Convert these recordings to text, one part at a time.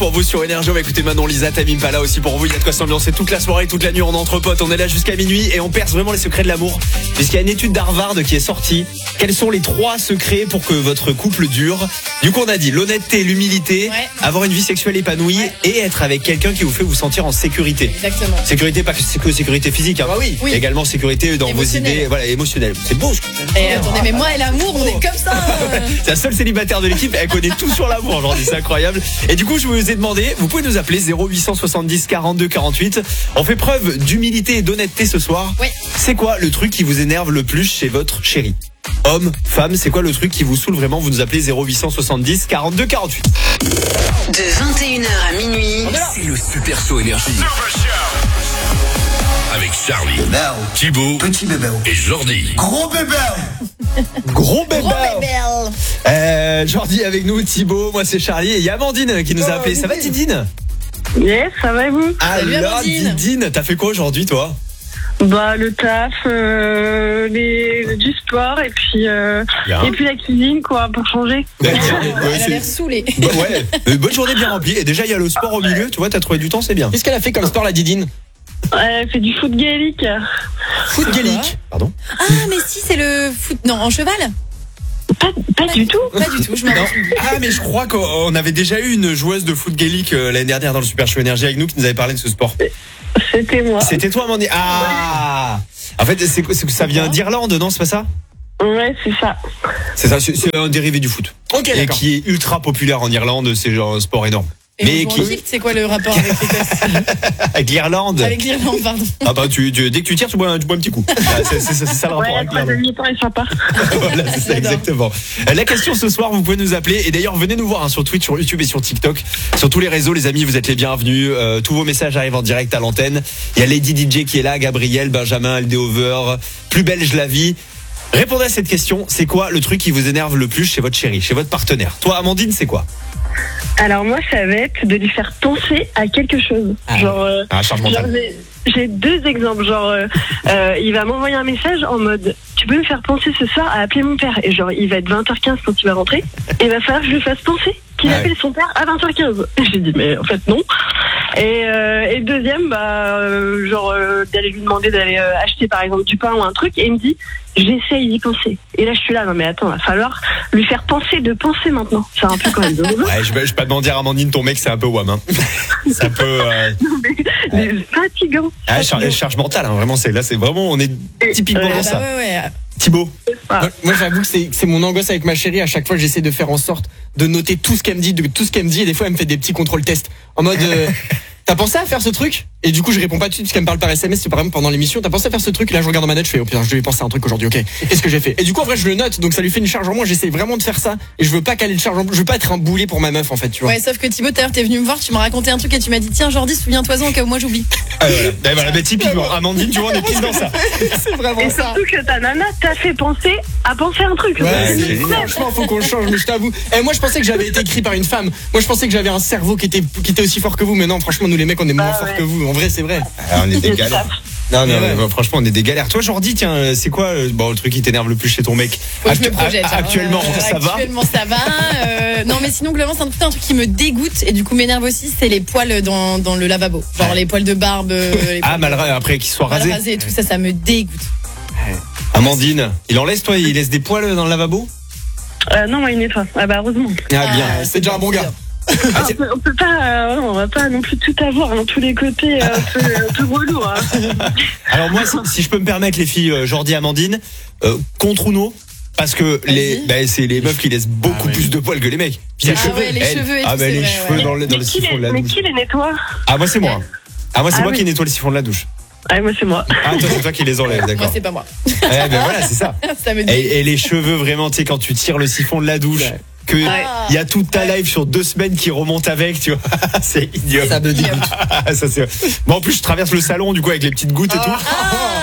Pour vous sur Énergie, on va écouter Manon Lisa, Tamim Pala aussi pour vous. Il y a de quoi s'ambiancer toute la soirée, toute la nuit. On est entre potes, on est là jusqu'à minuit et on perce vraiment les secrets de l'amour. Puisqu'il y a une étude d'Harvard qui est sortie. Quels sont les 3 secrets pour que votre couple dure? Du coup, on a dit l'honnêteté, l'humilité, avoir une vie sexuelle épanouie et être avec quelqu'un qui vous fait vous sentir en sécurité. Exactement. Sécurité, pas que sécurité physique, hein. Oui. Également sécurité dans vos idées, voilà, émotionnelle. C'est beau. Et attendez, mais moi et l'amour, on est comme ça. C'est la seule célibataire de l'équipe, elle connaît tout sur l'amour aujourd'hui, c'est incroyable. Et du coup, je vous ai demandé, vous pouvez nous appeler 0870 42 48. On fait preuve d'humilité et d'honnêteté ce soir. Oui. C'est quoi le truc qui vous énerve le plus chez votre chéri? Homme, femme, c'est quoi le truc qui vous saoule vraiment? Vous nous appelez 0870 42 48. De 21h à minuit, c'est le Super Show Énergie. Avec Charlie, Thibaut, Petit bébé, et Jordi. gros bébé. Gros bébé. Jordi avec nous, Thibaut, moi c'est Charlie et il y a Amandine qui nous a appelé. Ça va Didine? Yes, ça va et vous? Salut, Alors Amandine. Didine, t'as fait quoi aujourd'hui toi? Bah le taf, du sport et puis la cuisine quoi pour changer. Elle a l'air saoulée. Bonne journée bien remplie. Et déjà il y a le sport au milieu, tu vois, t'as trouvé du temps, c'est bien. Qu'est-ce qu'elle a fait comme sport, la Didine? Elle fait du foot gaélique. Foot gaélique. Pardon. Ah, mais si, c'est le foot. Non, en cheval? Pas du tout. Pas du tout, je m'en Non. rappelle. Ah mais je crois qu'on avait déjà eu une joueuse de foot gaélique l'année dernière dans le Super Show Énergie avec nous qui nous avait parlé de ce sport. C'était moi. C'était toi Amandine. Ah. En fait c'est que ça vient d'Irlande, non, c'est pas ça? Ouais, c'est ça. C'est ça, c'est un dérivé du foot. Ok, Et d'accord. qui est ultra populaire en Irlande, c'est genre un sport énorme. Et Mais le qui kilt, c'est quoi le rapport avec les fesses? avec l'Irlande. Avec l'Irlande, pardon. Ah bah dès que tu tires, tu bois un petit coup. Ah, c'est ça le rapport Ouais, la avec l'Irlande. troisième mi-temps est sympa. Voilà, c'est ça, exactement. La question ce soir, vous pouvez nous appeler. Et d'ailleurs, venez nous voir sur Twitch, sur YouTube et sur TikTok. Sur tous les réseaux, les amis, vous êtes les bienvenus. Tous vos messages arrivent en direct à l'antenne. Il y a Lady DJ qui est là, Gabriel, Benjamin, Aldeover, Plus belge la vie. Répondez à cette question. C'est quoi le truc qui vous énerve le plus chez votre chéri, chez votre partenaire? Toi, Amandine, c'est quoi? Alors moi, ça va être de lui faire penser à quelque chose. Charge mentale. J'ai 2 exemples. Il va m'envoyer un message en mode tu peux me faire penser ce soir à appeler mon père. Et il va être 20h15 quand il va rentrer. Et il va falloir que je lui fasse penser qu'il appelle son père à 20h15. Et j'ai dit mais en fait non. Et deuxième, d'aller lui demander d'aller acheter par exemple du pain ou un truc. Et il me dit j'essaye d'y penser. Et là je suis là, non mais attends, il va falloir lui faire penser de penser maintenant. C'est un peu quand même drôle. Ouais, je vais pas te mentir, Amandine, ton mec c'est un peu wham, hein. C'est un peu mais fatigant. charge mentale, hein. Vraiment, c'est vraiment, on est typiquement dans ça. Ouais. Thibaut. Moi, j'avoue que c'est mon angoisse avec ma chérie. À chaque fois, j'essaie de faire en sorte de noter tout ce qu'elle me dit, et des fois, elle me fait des petits contrôles tests en mode t'as pensé à faire ce truc? Et du coup, je réponds pas tout de suite parce qu'elle me parle par SMS, c'est par exemple pendant l'émission. T'as pensé à faire ce truc? Et là, je regarde dans ma note, je fais oh putain, je devais penser à un truc aujourd'hui. Ok, qu'est-ce que j'ai fait? Et du coup, en vrai, je le note, donc ça lui fait une charge en moins. J'essaie vraiment de faire ça et je veux pas caler le charge en moins. Je veux pas être un boulet pour ma meuf en fait, tu vois. Ouais, sauf que Thibaut, tout à l'heure, t'es venu me voir, tu m'as raconté un truc et tu m'as dit tiens, Jordi, souviens-toi-en au cas où moi j'oublie. Voilà, typiquement, Amandine, tu vois, on est pile dans ça. C'est vraiment Et ça. surtout que ta nana t'a fait penser à penser un truc. Ouais, c'est génial. Franchement, faut qu'on le change, mais je t'avoue. Et moi, je pensais que j'avais été écrit par une femme. Moi, je pensais que j'avais un cerveau qui était aussi fort que vous, mais non, franchement, nous les mecs, on est moins forts que vous. En vrai, c'est vrai. Ah, on est des galères. Non, Ouais. franchement, on est des galères. Toi, Jordi, tiens, c'est quoi le truc qui t'énerve le plus chez ton mec? Faut que je me projette. Actuellement, ça va? Actuellement, ça va. Non, mais sinon, globalement, c'est un truc qui me dégoûte et du coup m'énerve aussi, c'est les poils dans le lavabo. Genre les poils de barbe. Les poils après qu'ils soient mal rasés. rasés et tout ça, ça me dégoûte. Amandine, il en laisse, toi? Il laisse des poils dans le lavabo? Non, moi il nettoie. Ah bah heureusement. Ah, bien. C'est déjà un bon gars. On peut pas, on va pas non plus tout avoir dans tous les côtés, un peu relou. Hein. Alors moi, si je peux me permettre, les filles, Jordi, Amandine, contre ou non? Parce que c'est les meufs qui laissent beaucoup plus de poils que les mecs. Puis Les cheveux et tout, mais c'est les vrai, cheveux ouais. dans le siphon de la Mais douche. qui les nettoie? Ah, moi, c'est moi. C'est moi oui. qui nettoie le siphon de la douche. Ah, moi c'est moi. Ah, toi, c'est toi qui les enlèves, d'accord. Moi, c'est pas moi. Ben voilà, c'est ça. Ça me dégoûte. Et les cheveux, vraiment, tu sais, quand tu tires le siphon de la douche, que il y a toute ta live sur 2 semaines qui remonte avec, tu vois. C'est idiot. Ça me dégoûte. Ça, c'est... Bon, en plus, je traverse le salon, du coup, avec les petites gouttes et tout.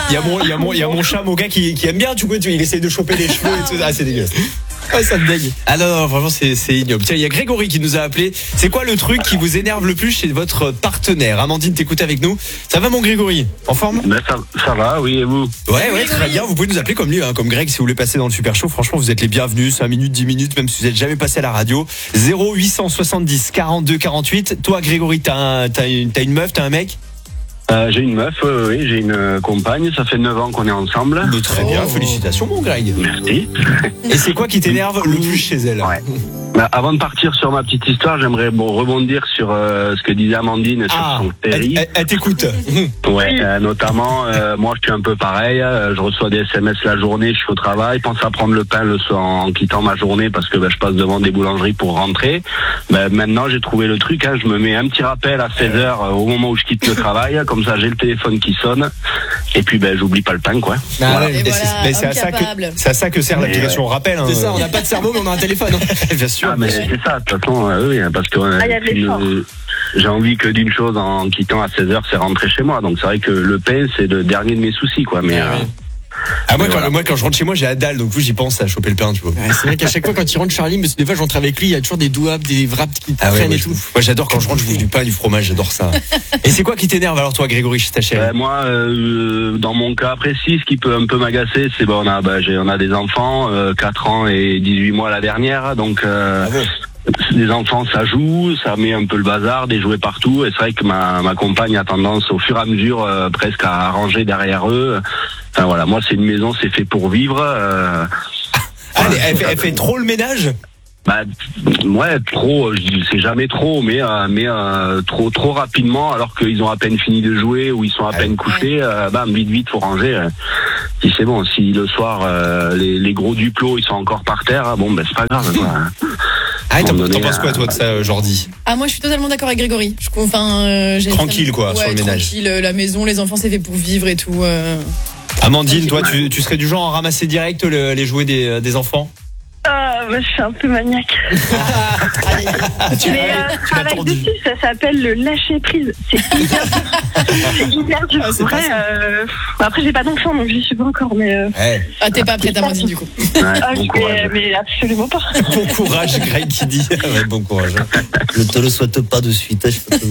y a mon chat, mon gars, qui aime bien, tu vois, il essaye de choper les cheveux et tout. Ah, c'est dégueulasse. Ah, ça me dégue. Ah non, vraiment, c'est ignoble. Tiens, il y a Grégory qui nous a appelé. C'est quoi le truc qui vous énerve le plus chez votre partenaire? Amandine, t'écoutes avec nous. Ça va, mon Grégory? En forme? Ben ça va, oui, et vous? Ouais, très bien. Vous pouvez nous appeler comme lui, hein, comme Greg, si vous voulez passer dans le Super Show. Franchement, vous êtes les bienvenus. 5 minutes, 10 minutes, même si vous n'êtes jamais passé à la radio. 0870 42 48. Toi, Grégory, t'as une meuf, t'as un mec? J'ai une meuf, oui, j'ai une compagne, ça fait 9 ans qu'on est ensemble. Très bien, félicitations mon Greg. Merci. Et c'est quoi qui t'énerve le plus chez elle? Ouais. Avant de partir sur ma petite histoire, j'aimerais rebondir sur ce que disait Amandine sur son péri. Elle t'écoute. Ouais, notamment, moi je suis un peu pareil, je reçois des SMS la journée, je suis au travail, pense à prendre le pain le soir en quittant ma journée parce que je passe devant des boulangeries pour rentrer. Maintenant j'ai trouvé le truc, je me mets un petit rappel à 16h au moment où je quitte le travail, comme ça j'ai le téléphone qui sonne et puis j'oublie pas le pain quoi. Voilà. Et voilà, c'est à ça que sert l'application rappel. C'est ça, on n'a pas de cerveau mais on a un téléphone. Bien sûr. Ah mais c'est ça, de toute façon, oui, parce que j'ai envie que d'une chose en quittant à 16h, c'est rentrer chez moi. Donc c'est vrai que le pain, c'est le dernier de mes soucis, quoi. Mais moi, quand je rentre chez moi, j'ai la dalle, donc j'y pense à choper le pain, tu vois. Ouais, c'est vrai qu'à chaque fois quand il rentre Charlie, mais des fois je rentre avec lui, il y a toujours des douables, des wraps qui traînent et tout. Moi j'adore quand je rentre, je bouffe du pain, du fromage, j'adore ça. Et c'est quoi qui t'énerve alors toi, Grégory, chez ta chérie? Moi, dans mon cas précis, ce qui peut un peu m'agacer, c'est on a des enfants, 4 ans et 18 mois la dernière, donc les enfants, ça joue, ça met un peu le bazar, des jouets partout. Et c'est vrai que ma compagne a tendance, au fur et à mesure, presque à ranger derrière eux. Enfin voilà, moi c'est une maison, c'est fait pour vivre. Elle fait trop le ménage? Ouais, trop, c'est jamais trop, mais trop rapidement, alors qu'ils ont à peine fini de jouer ou ils sont à peine couchés, vite, faut ranger. Si c'est bon, si le soir les gros duplos ils sont encore par terre, c'est pas grave. T'en penses quoi toi de ça, Jordi? Moi je suis totalement d'accord avec Grégory. Tranquille quoi, sur le ménage. Tranquille, la maison, les enfants c'est fait pour vivre et tout. Amandine, toi tu serais du genre à ramasser direct les jouets des enfants? Je suis un peu maniaque. Mais avec dessus, ça s'appelle le lâcher prise. C'est hyper dur. Après, j'ai pas d'enfant, donc j'y suis pas encore. Mais t'es pas prête, Amandine, du coup. Mais absolument pas. Bon courage, Greg qui dit. Bon courage. Je te le souhaite pas de suite.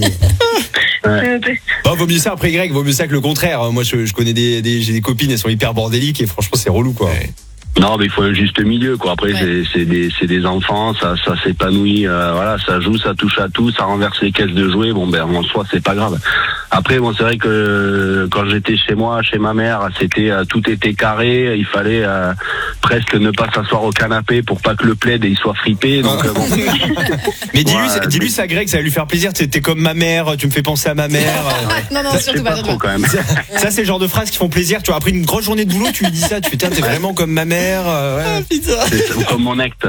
Vaut mieux ça après Greg, vaut mieux ça que le contraire. Moi, je connais j'ai des copines, elles sont hyper bordéliques et franchement, c'est relou quoi. Non, mais il faut un juste milieu, quoi. Après, c'est des enfants, ça s'épanouit, ça joue, ça touche à tout, ça renverse les caisses de jouets. En soi, c'est pas grave. Après, c'est vrai que quand j'étais chez moi, chez ma mère, tout était carré. Il fallait presque ne pas s'asseoir au canapé pour pas que le plaid il soit fripé. Donc Mais dis-lui ça, Greg, ça va lui faire plaisir. T'es comme ma mère, tu me fais penser à ma mère. Non, surtout pas trop quand même. Ça, c'est le genre de phrases qui font plaisir. Tu vois, après une grosse journée de boulot, tu lui dis ça, tu fais t'es vraiment comme ma mère. C'est comme mon ex.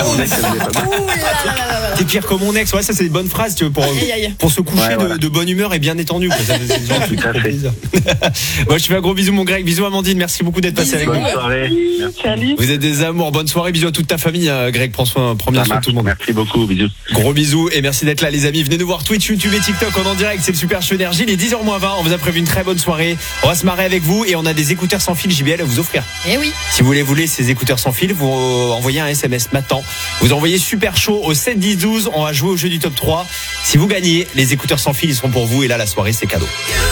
T'es pire comme mon ex. Ouais, ça c'est des bonnes phrases, tu vois, pour se coucher de bonne humeur et bien détendu. Quoi. Ça, c'est genre tout à fait. Moi, je fais un gros bisou, mon Greg. Bisous, Amandine. Merci beaucoup d'être passé avec nous. Bonne soirée. Salut. Vous êtes des amours. Bonne soirée. Bisous à toute ta famille. Greg, prends bien soin de tout le monde. Merci beaucoup. Bisous. Gros bisous et merci d'être là, les amis. Venez nous voir Twitch, YouTube et TikTok en direct. C'est le Super Show Énergie. Il est 10h-20. On vous a prévu une très bonne soirée. On va se marrer avec vous et on a des écouteurs sans fil JBL à vous offrir. Eh oui. Si vous voulez ces écouteurs sans fil, vous envoyez un SMS maintenant. Vous envoyez Super Show au 7 10 12. On va jouer au jeu du top 3. Si vous gagnez, les écouteurs sans fil, ils seront pour vous. Et là, la soirée, c'est cadeau.